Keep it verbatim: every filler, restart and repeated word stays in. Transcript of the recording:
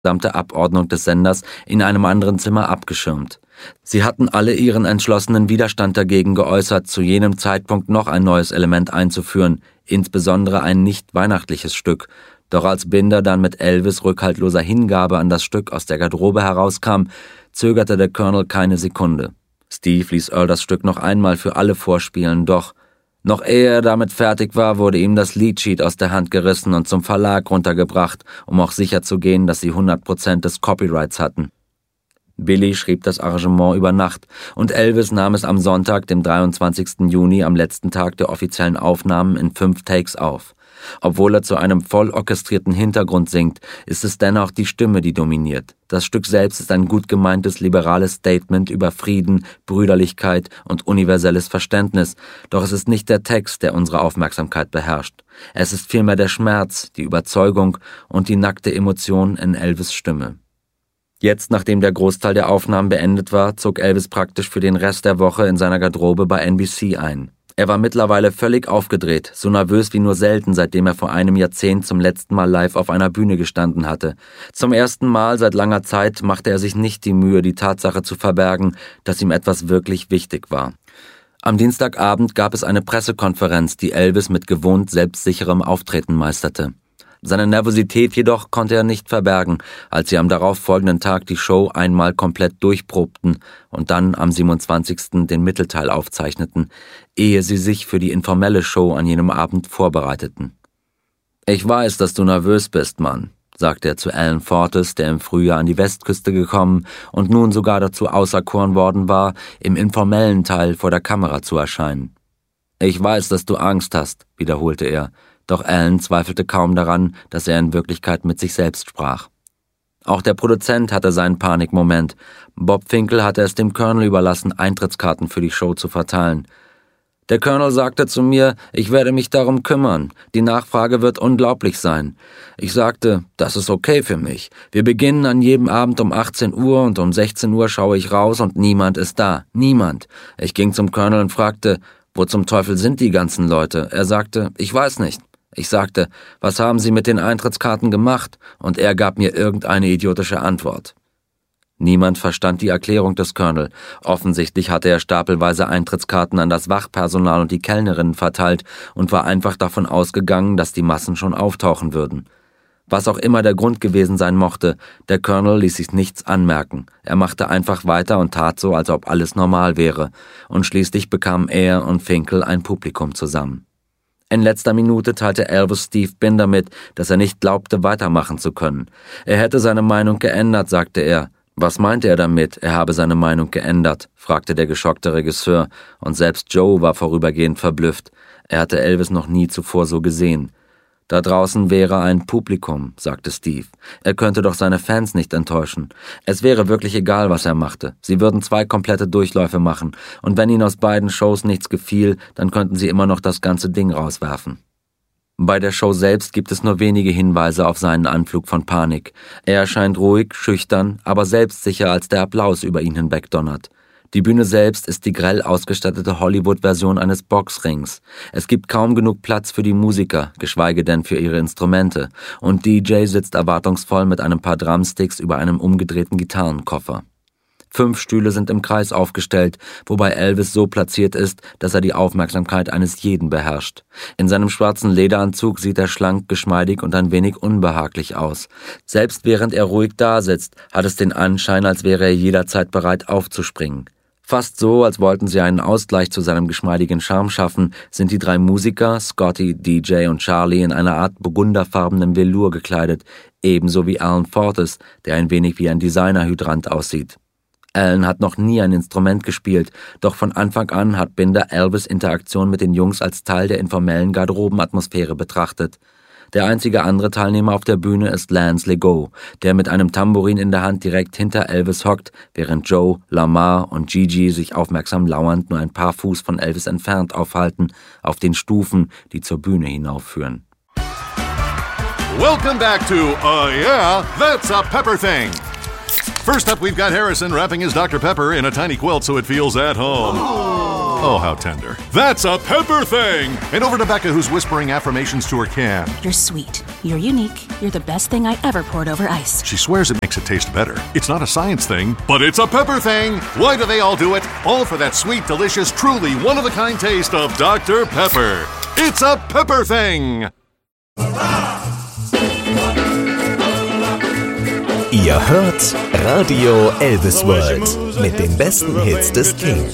gesamte Abordnung des Senders in einem anderen Zimmer abgeschirmt. Sie hatten alle ihren entschlossenen Widerstand dagegen geäußert, zu jenem Zeitpunkt noch ein neues Element einzuführen, insbesondere ein nicht weihnachtliches Stück. Doch als Binder dann mit Elvis rückhaltloser Hingabe an das Stück aus der Garderobe herauskam, zögerte der Colonel keine Sekunde. Steve ließ Earl das Stück noch einmal für alle vorspielen, doch noch ehe er damit fertig war, wurde ihm das Leadsheet aus der Hand gerissen und zum Verlag runtergebracht, um auch sicherzugehen, dass sie hundert Prozent des Copyrights hatten. Billy schrieb das Arrangement über Nacht und Elvis nahm es am Sonntag, dem dreiundzwanzigsten Juni, am letzten Tag der offiziellen Aufnahmen, in fünf Takes auf. Obwohl er zu einem voll orchestrierten Hintergrund singt, ist es dennoch die Stimme, die dominiert. Das Stück selbst ist ein gut gemeintes liberales Statement über Frieden, Brüderlichkeit und universelles Verständnis, doch es ist nicht der Text, der unsere Aufmerksamkeit beherrscht. Es ist vielmehr der Schmerz, die Überzeugung und die nackte Emotion in Elvis' Stimme. Jetzt, nachdem der Großteil der Aufnahmen beendet war, zog Elvis praktisch für den Rest der Woche in seiner Garderobe bei N B C ein. Er war mittlerweile völlig aufgedreht, so nervös wie nur selten, seitdem er vor einem Jahrzehnt zum letzten Mal live auf einer Bühne gestanden hatte. Zum ersten Mal seit langer Zeit machte er sich nicht die Mühe, die Tatsache zu verbergen, dass ihm etwas wirklich wichtig war. Am Dienstagabend gab es eine Pressekonferenz, die Elvis mit gewohnt selbstsicherem Auftreten meisterte. Seine Nervosität jedoch konnte er nicht verbergen, als sie am darauffolgenden Tag die Show einmal komplett durchprobten und dann am siebenundzwanzigsten den Mittelteil aufzeichneten, ehe sie sich für die informelle Show an jenem Abend vorbereiteten. »Ich weiß, dass du nervös bist, Mann«, sagte er zu Alan Fortes, der im Frühjahr an die Westküste gekommen und nun sogar dazu auserkoren worden war, im informellen Teil vor der Kamera zu erscheinen. »Ich weiß, dass du Angst hast«, wiederholte er. Doch Alan zweifelte kaum daran, dass er in Wirklichkeit mit sich selbst sprach. Auch der Produzent hatte seinen Panikmoment. Bob Finkel hatte es dem Colonel überlassen, Eintrittskarten für die Show zu verteilen. Der Colonel sagte zu mir, ich werde mich darum kümmern. Die Nachfrage wird unglaublich sein. Ich sagte, das ist okay für mich. Wir beginnen an jedem Abend um achtzehn Uhr und um sechzehn Uhr schaue ich raus und niemand ist da. Niemand. Ich ging zum Colonel und fragte, wo zum Teufel sind die ganzen Leute? Er sagte, ich weiß nicht. Ich sagte, was haben Sie mit den Eintrittskarten gemacht? Und er gab mir irgendeine idiotische Antwort. Niemand verstand die Erklärung des Colonel. Offensichtlich hatte er stapelweise Eintrittskarten an das Wachpersonal und die Kellnerinnen verteilt und war einfach davon ausgegangen, dass die Massen schon auftauchen würden. Was auch immer der Grund gewesen sein mochte, der Colonel ließ sich nichts anmerken. Er machte einfach weiter und tat so, als ob alles normal wäre. Und schließlich bekamen er und Finkel ein Publikum zusammen. In letzter Minute teilte Elvis Steve Binder mit, dass er nicht glaubte, weitermachen zu können. Er hätte seine Meinung geändert, sagte er. Was meinte er damit, er habe seine Meinung geändert, fragte der geschockte Regisseur, und selbst Joe war vorübergehend verblüfft. Er hatte Elvis noch nie zuvor so gesehen. Da draußen wäre ein Publikum, sagte Steve. Er könnte doch seine Fans nicht enttäuschen. Es wäre wirklich egal, was er machte. Sie würden zwei komplette Durchläufe machen. Und wenn ihnen aus beiden Shows nichts gefiel, dann könnten sie immer noch das ganze Ding rauswerfen. Bei der Show selbst gibt es nur wenige Hinweise auf seinen Anflug von Panik. Er erscheint ruhig, schüchtern, aber selbstsicher, als der Applaus über ihn hinwegdonnert. Die Bühne selbst ist die grell ausgestattete Hollywood-Version eines Boxrings. Es gibt kaum genug Platz für die Musiker, geschweige denn für ihre Instrumente. Und D J sitzt erwartungsvoll mit einem paar Drumsticks über einem umgedrehten Gitarrenkoffer. Fünf Stühle sind im Kreis aufgestellt, wobei Elvis so platziert ist, dass er die Aufmerksamkeit eines jeden beherrscht. In seinem schwarzen Lederanzug sieht er schlank, geschmeidig und ein wenig unbehaglich aus. Selbst während er ruhig dasitzt, hat es den Anschein, als wäre er jederzeit bereit aufzuspringen. Fast so, als wollten sie einen Ausgleich zu seinem geschmeidigen Charme schaffen, sind die drei Musiker, Scotty, D J und Charlie, in einer Art burgunderfarbenem Velour gekleidet, ebenso wie Alan Fortes, der ein wenig wie ein Designerhydrant aussieht. Alan hat noch nie ein Instrument gespielt, doch von Anfang an hat Binder Elvis' Interaktion mit den Jungs als Teil der informellen Garderobenatmosphäre betrachtet. Der einzige andere Teilnehmer auf der Bühne ist Lance Legault, der mit einem Tambourin in der Hand direkt hinter Elvis hockt, während Joe, Lamar und Gigi sich aufmerksam lauernd nur ein paar Fuß von Elvis entfernt aufhalten, auf den Stufen, die zur Bühne hinaufführen. Welcome back to Uh Yeah, That's a Pepper Thing. First up, we've got Harrison wrapping his Doctor Pepper in a tiny quilt so it feels at home. Oh, how tender. That's a pepper thing! And over to Becca, who's whispering affirmations to her can. You're sweet. You're unique. You're the best thing I ever poured over ice. She swears it makes it taste better. It's not a science thing, but it's a pepper thing! Why do they all do it? All for that sweet, delicious, truly one-of-a-kind taste of Doctor Pepper. It's a pepper thing! Ihr hört Radio Elvis World mit den besten Hits des Kings.